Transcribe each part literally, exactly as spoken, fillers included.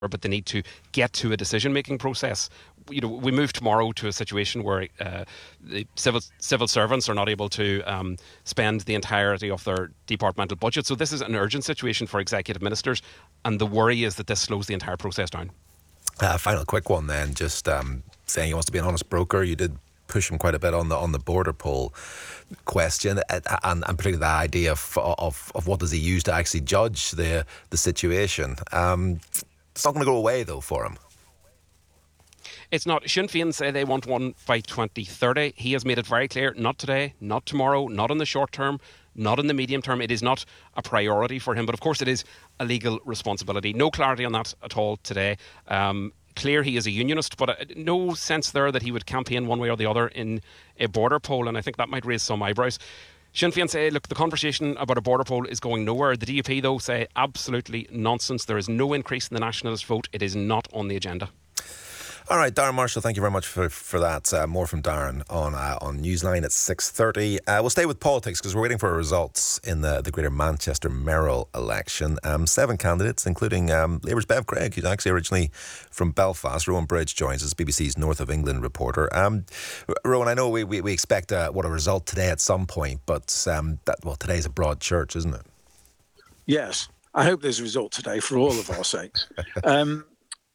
but they need to get to a decision-making process. You know, we move tomorrow to a situation where uh, the civil civil servants are not able to um, spend the entirety of their departmental budget. So this is an urgent situation for executive ministers, and the worry is that this slows the entire process down. Uh, final quick one then, just um, saying he wants to be an honest broker. You did push him quite a bit on the on the border poll question, and, and particularly the idea of, of of what does he use to actually judge the the situation. Um, it's not going to go away though for him. It's not. Sinn Féin say they want one by twenty thirty. He has made it very clear, not today, not tomorrow, not in the short term, not in the medium term. It is not a priority for him, but of course it is a legal responsibility. No clarity on that at all today. Um, clear he is a unionist, but uh, no sense there that he would campaign one way or the other in a border poll, and I think that might raise some eyebrows. Sinn Féin say, look, the conversation about a border poll is going nowhere. The D U P, though, say absolutely nonsense. There is no increase in the nationalist vote. It is not on the agenda. All right, Darren Marshall, thank you very much for for that. Uh, more from Darren on uh, on Newsline at six thirty. Uh, we'll stay with politics because we're waiting for results in the, the Greater Manchester mayoral election. Um, seven candidates, including um, Labour's Bev Craig, who's actually originally from Belfast. Rowan Bridge joins us, B B C's North of England reporter. Um, Rowan, I know we, we, we expect uh, what a result today at some point, but um, that well, today's a broad church, isn't it? Yes, I hope there's a result today for all of our sakes. Um,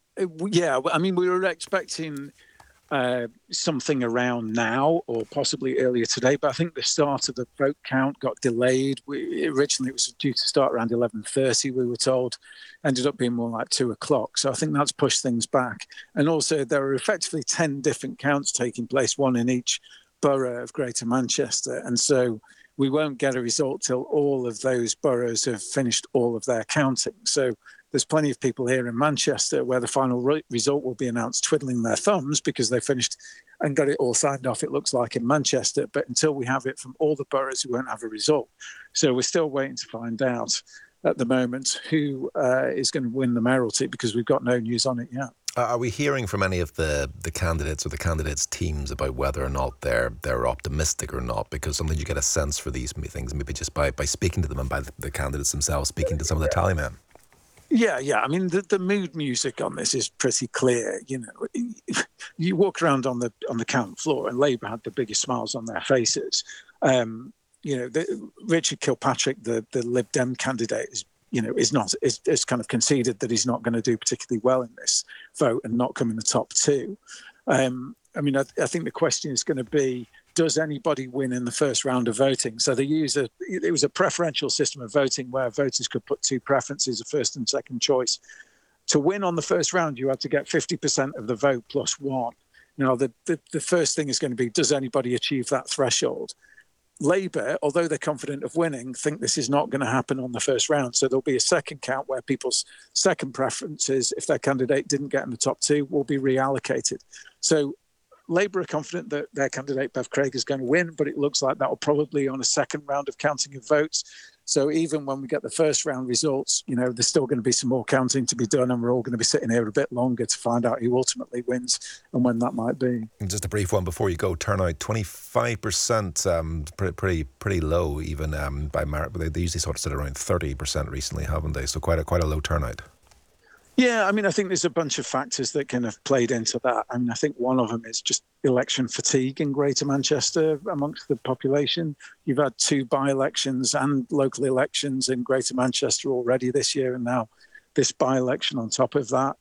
Yeah, I mean, we were expecting uh, something around now or possibly earlier today, but I think the start of the vote count got delayed. We, originally, it was due to start around eleven thirty, we were told. Ended up being more like two o'clock. So I think that's pushed things back. And also, there are effectively ten different counts taking place, one in each borough of Greater Manchester. And so we won't get a result till all of those boroughs have finished all of their counting. So there's plenty of people here in Manchester where the final re- result will be announced twiddling their thumbs because they finished and got it all signed off, it looks like, in Manchester. But until we have it from all the boroughs, we won't have a result. So we're still waiting to find out at the moment who uh, is going to win the mayoralty because we've got no news on it yet. Are we hearing from any of the, the candidates or the candidates' teams about whether or not they're they're optimistic or not? Because sometimes you get a sense for these things maybe just by, by speaking to them and by the, the candidates themselves, speaking to some of the tally men. Yeah, yeah. I mean, the, the mood music on this is pretty clear. You know, you walk around on the on the count floor, and Labour had the biggest smiles on their faces. Um, you know, the, Richard Kilpatrick, the the Lib Dem candidate, is you know is not is, is kind of conceded that he's not going to do particularly well in this vote and not come in the top two. Um, I mean, I, I think the question is going to be, does anybody win in the first round of voting? So they use a, it was a preferential system of voting where voters could put two preferences, a first and second choice. To win on the first round, you had to get fifty percent of the vote plus one. Now, the, the, the first thing is going to be, does anybody achieve that threshold? Labour, although they're confident of winning, think this is not going to happen on the first round. So there'll be a second count where people's second preferences, if their candidate didn't get in the top two, will be reallocated. So Labour are confident that their candidate, Bev Craig, is going to win, but it looks like that will probably be on a second round of counting of votes. So even when we get the first round results, you know, there's still going to be some more counting to be done, and we're all going to be sitting here a bit longer to find out who ultimately wins and when that might be. And just a brief one before you go. Turnout twenty-five percent, um, pretty pretty pretty low even um, by Mar- they, they usually sort of sit around thirty percent recently, haven't they? So quite a quite a low turnout. Yeah, I mean, I think there's a bunch of factors that kind of played into that. I mean, I think one of them is just election fatigue in Greater Manchester amongst the population. You've had two by-elections and local elections in Greater Manchester already this year, and now this by-election on top of that.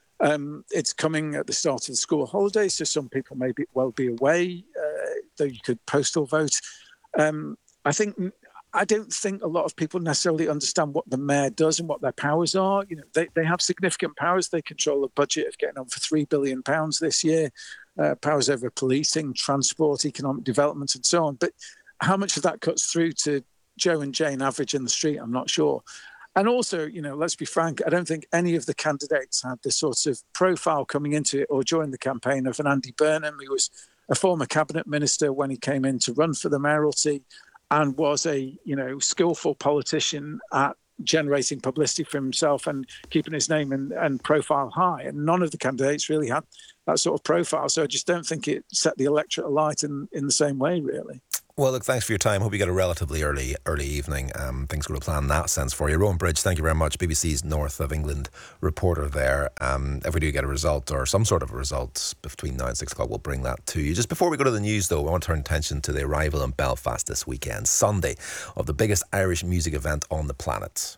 Um, it's coming at the start of the school holidays, so some people may be, well be away, uh, though you could postal vote. Um, I think... I don't think a lot of people necessarily understand what the mayor does and what their powers are. You know, they, they have significant powers. They control a budget of getting on for three billion pounds this year, uh, powers over policing, transport, economic development, and so on. But how much of that cuts through to Joe and Jane average in the street, I'm not sure. And also, you know, let's be frank, I don't think any of the candidates had the sort of profile coming into it or during the campaign of an Andy Burnham, who was a former cabinet minister when he came in to run for the mayoralty, and was a, you know, skillful politician at generating publicity for himself and keeping his name and, and profile high. And none of the candidates really had that sort of profile. So I just don't think it set the electorate alight in, in the same way, really. Well, look, thanks for your time. Hope you get a relatively early early evening. Um, things go to plan in that sense for you. Rowan Bridge, thank you very much. B B C's North of England reporter there. Um, if we do get a result or some sort of a result between now and six o'clock, we'll bring that to you. Just before we go to the news, though, I want to turn attention to the arrival in Belfast this weekend, Sunday, of the biggest Irish music event on the planet.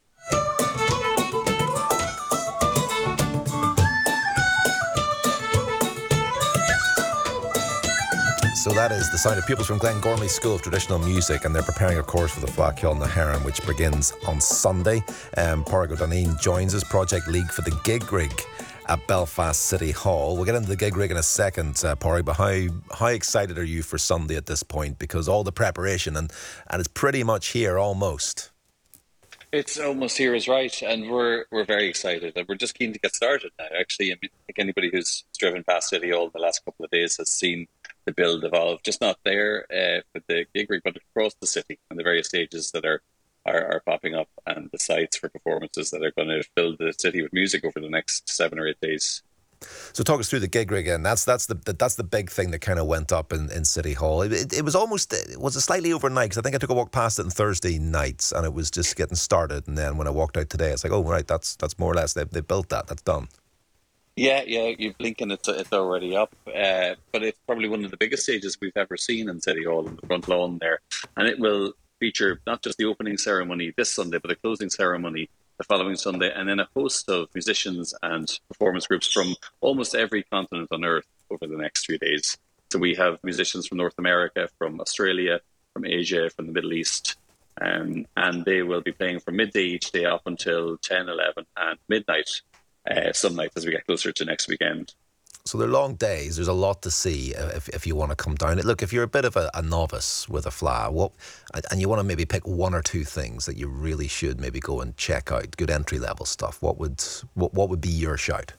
So that is the sound of pupils from Glengormley School of Traditional Music, and they're preparing a course for the Flackhill na Heron, which begins on Sunday. Um, Pádraig Ó Doneen joins us, Project League for the Gig Rig at Belfast City Hall. We'll get into the Gig Rig in a second, uh, Pádraig, but how how excited are you for Sunday at this point? Because all the preparation, and, and it's pretty much here almost. It's almost here is right, and we're we're very excited, and we're just keen to get started now. Actually, I mean, I think anybody who's driven past City Hall the last couple of days has seen the build evolve, just not there uh, with the gig rig, but across the city and the various stages that are, are are popping up, and the sites for performances that are going to fill the city with music over the next seven or eight days. So talk us through the gig rig again. That's that's the that's the big thing that kind of went up in, in City Hall. It, it, it was almost it was a slightly overnight, because I think I took a walk past it on Thursday nights and it was just getting started. And then when I walked out today, it's like, oh right, that's that's more or less they they built that. That's done. Yeah, yeah, you blink and it's it's already up. Uh, but it's probably one of the biggest stages we've ever seen in City Hall, in the front lawn there, and it will feature not just the opening ceremony this Sunday, but the closing ceremony the following Sunday, and then a host of musicians and performance groups from almost every continent on Earth over the next three days. So we have musicians from North America, from Australia, from Asia, from the Middle East, um, and they will be playing from midday each day up until ten, eleven and midnight uh, some nights as we get closer to next weekend. So they're long days. There's a lot to see if if you want to come down. Look, if you're a bit of a, a novice with a fly, what, and you want to maybe pick one or two things that you really should maybe go and check out, good entry level stuff, what would what, what would be your shout?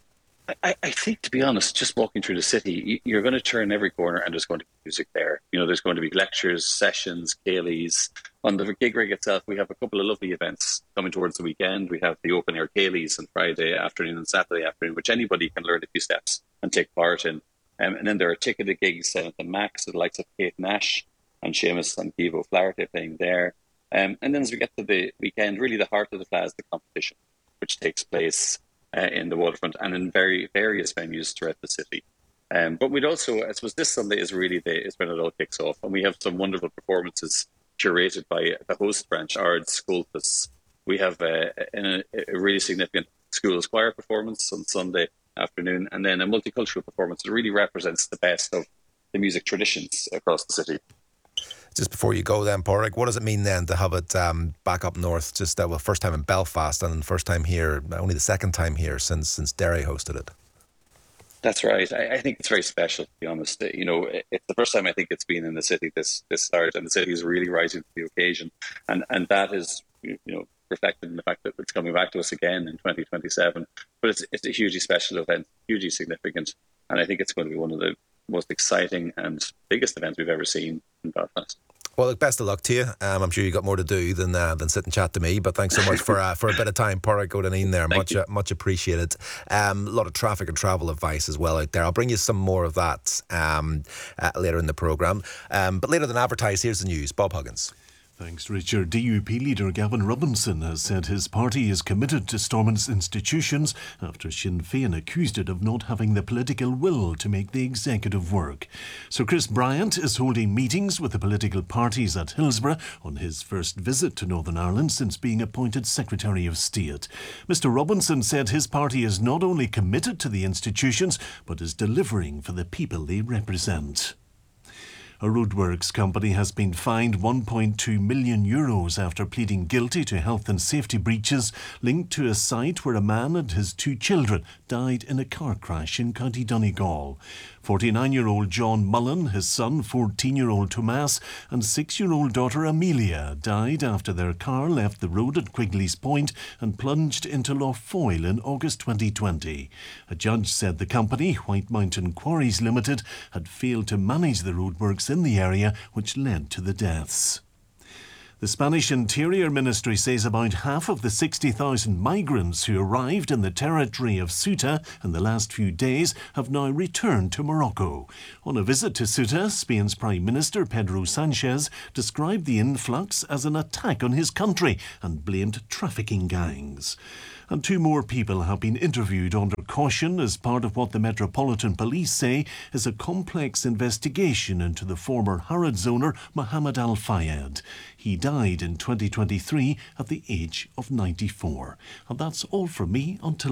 I, I think, to be honest, just walking through the city, you're going to turn every corner and there's going to be music there. You know, there's going to be lectures, sessions, Céilís. On the gig rig itself, we have a couple of lovely events coming towards the weekend. We have the open air Céilís on Friday afternoon and Saturday afternoon, which anybody can learn a few steps and take part in. Um, and then there are ticketed gigs at the Max, with the likes of Kate Nash and Seamus and Keith O'Flaherty playing there. Um, and then as we get to the weekend, really the heart of the Fleadh is the competition, which takes place Uh, in the waterfront and in very various venues throughout the city. Um, but we'd also, I suppose this Sunday is really the, is when it all kicks off. And we have some wonderful performances curated by the host branch, Ard Sculpus. We have a, a, a really significant school choir performance on Sunday afternoon, and then a multicultural performance that really represents the best of the music traditions across the city. Just before you go then, Pádraig, what does it mean then to have it um, back up north, just uh, well, first time in Belfast and first time here, only the second time here since since Derry hosted it? That's right. I, I think it's very special, to be honest. You know, it's the first time I think it's been in the city this this large, and the city is really rising to the occasion. And and that is, you know, reflected in the fact that it's coming back to us again in twenty twenty-seven. But it's it's a hugely special event, hugely significant, and I think it's going to be one of the most exciting and biggest events we've ever seen in Belfast. Well, look, best of luck to you. Um, I'm sure you got more to do than uh, than sit and chat to me. But thanks so much for uh, for a bit of time, Pádraig Ó Doneen there. Much uh, much appreciated. Um, a lot of traffic and travel advice as well out there. I'll bring you some more of that um, uh, later in the programme. Um, but later than advertised, here's the news. Bob Huggins. Thanks, Richard. D U P leader Gavin Robinson has said his party is committed to Stormont's institutions after Sinn Féin accused it of not having the political will to make the executive work. Sir Chris Bryant is holding meetings with the political parties at Hillsborough on his first visit to Northern Ireland since being appointed Secretary of State. Mister Robinson said his party is not only committed to the institutions, but is delivering for the people they represent. A roadworks company has been fined one point two million euros after pleading guilty to health and safety breaches linked to a site where a man and his two children died in a car crash in County Donegal. forty-nine-year-old John Mullen, his son, fourteen-year-old Tomas, and six-year-old daughter Amelia died after their car left the road at Quigley's Point and plunged into Lough Foyle in August twenty twenty. A judge said the company, White Mountain Quarries Limited, had failed to manage the roadworks in the area, which led to the deaths. The Spanish Interior Ministry says about half of the sixty thousand migrants who arrived in the territory of Ceuta in the last few days have now returned to Morocco. On a visit to Ceuta, Spain's Prime Minister Pedro Sanchez described the influx as an attack on his country and blamed trafficking gangs. And two more people have been interviewed under caution as part of what the Metropolitan Police say is a complex investigation into the former Harrods owner Mohammed Al Fayed. He died in twenty twenty-three at the age of ninety-four. And that's all from me until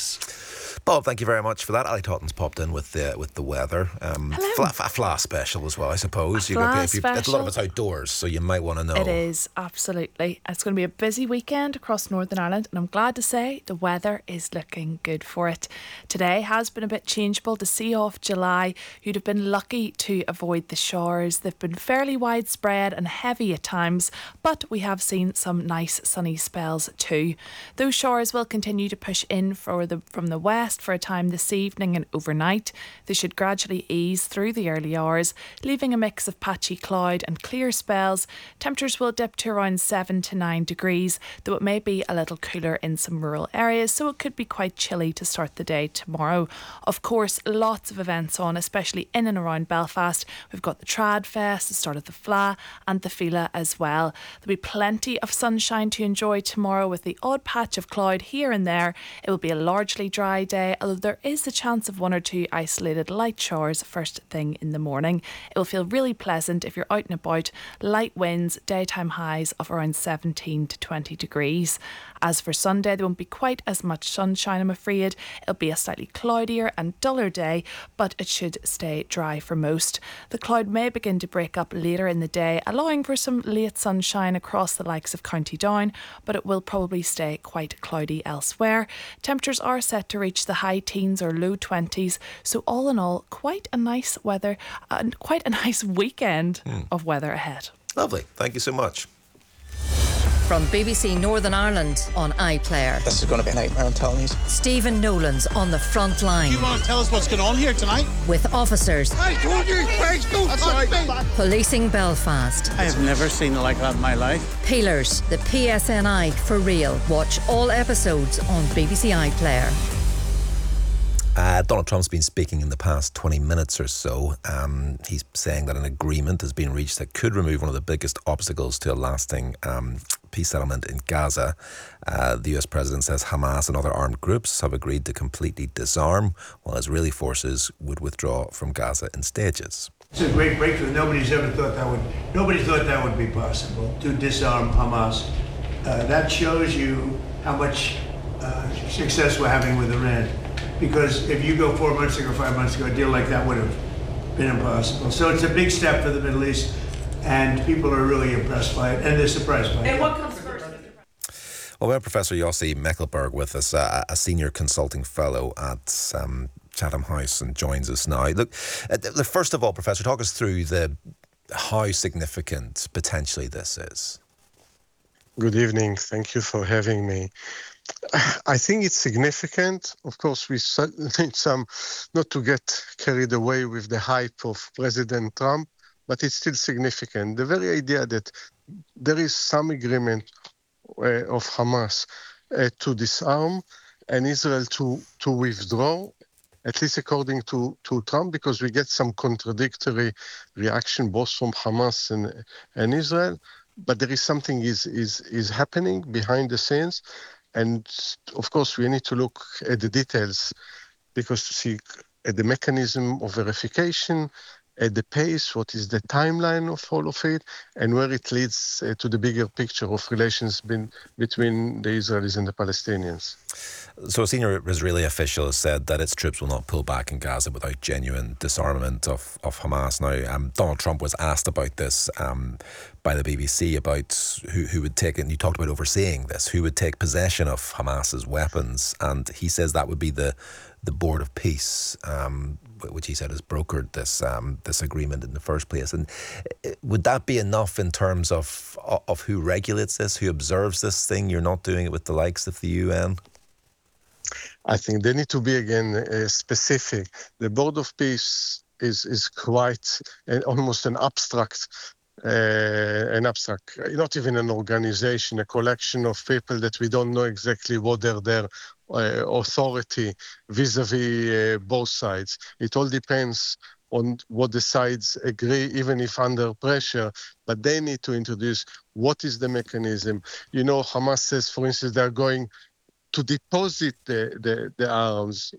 six. Bob, thank you very much for that. Ali Totten's popped in with the with the weather. Um, Hello. Fla, a fla special as well, I suppose. A You're gonna fla be, a lot special. of it's outdoors, so you might want to know. It is, absolutely. It's going to be a busy weekend across Northern Ireland, and I'm glad to say the weather is looking good for it. Today has been a bit changeable to see off July. You'd have been lucky to avoid the showers. They've been fairly widespread and heavy at times, but we have seen some nice sunny spells too. Those showers will continue to push in for the, from the west for a time this evening and overnight. They should gradually ease through the early hours, leaving a mix of patchy cloud and clear spells. Temperatures will dip to around seven to nine degrees, though it may be a little cooler in some rural areas, so it could be quite chilly to start the day tomorrow. Of course, lots of events on, especially in and around Belfast. We've got the Trad Fest, the start of the F L A and the Fila as well. There'll be plenty of sunshine to enjoy tomorrow with the odd patch of cloud here and there. It will be a largely dry day, although there is the chance of one or two isolated light showers first thing in the morning. It will feel really pleasant if you're out and about. Light winds, daytime highs of around seventeen to twenty degrees. As for Sunday, there won't be quite as much sunshine, I'm afraid. It'll be a slightly cloudier and duller day, but it should stay dry for most. The cloud may begin to break up later in the day, allowing for some late sunshine across the likes of County Down, but it will probably stay quite cloudy elsewhere. Temperatures are set to reach the high teens or low twenties, so all in all, quite a nice weather and quite a nice weekend mm. of weather ahead. Lovely. Thank you so much. From B B C Northern Ireland on iPlayer. This is going to be a nightmare, I'm telling you. Stephen Nolan's on the front line. Do you want to tell us what's going on here tonight? With officers. I told you, Craig, don't touch me. Policing Belfast. I have never seen it like that in my life. Peelers, the P S N I for real. Watch all episodes on B B C iPlayer. Uh, Donald Trump's been speaking in the past twenty minutes or so. Um, he's saying that an agreement has been reached that could remove one of the biggest obstacles to a lasting um, peace settlement in Gaza. Uh, the U S president says Hamas and other armed groups have agreed to completely disarm, while Israeli forces would withdraw from Gaza in stages. It's a great breakthrough. Nobody's ever thought that would. Nobody thought that would be possible to disarm Hamas. Uh, that shows you how much uh, success we're having with Iran. Because if you go four months ago, five months ago, a deal like that would have been impossible. So it's a big step for the Middle East, and people are really impressed by it, and they're surprised by it. And what comes first? Well, we have Professor Yossi Mekelberg with us, uh, a senior consulting fellow at um, Chatham House, and joins us now. Look, uh, first of all, Professor, talk us through the how significant potentially this is. Good evening. Thank you for having me. I think it's significant. Of course, we need some, not to get carried away with the hype of President Trump, but it's still significant. The very idea that there is some agreement uh, of Hamas uh, to disarm and Israel to, to withdraw, at least according to, to Trump, because we get some contradictory reaction both from Hamas and, and Israel. But there is something is, is, is happening behind the scenes. And of course, we need to look at the details, because to see at the mechanism of verification, at the pace, what is the timeline of all of it, and where it leads uh, to the bigger picture of relations been, between the Israelis and the Palestinians. So a senior Israeli official has said that its troops will not pull back in Gaza without genuine disarmament of, of Hamas. Now, um, Donald Trump was asked about this um, by the B B C, about who, who would take it, and you talked about overseeing this, who would take possession of Hamas's weapons, and he says that would be the, the Board of Peace, um, which he said has brokered this um, this agreement in the first place. And would that be enough in terms of of who regulates this, who observes this thing? You're not doing it with the likes of the U N? I think they need to be, again, uh, specific. The Board of Peace is, is quite uh, almost an abstract uh, an abstract, not even an organization, a collection of people that we don't know exactly what they're their uh, authority vis-a-vis uh, both sides. It all depends on what the sides agree, even if under pressure, but they need to introduce what is the mechanism. You know, Hamas says, for instance, they're going to deposit the, the, the arms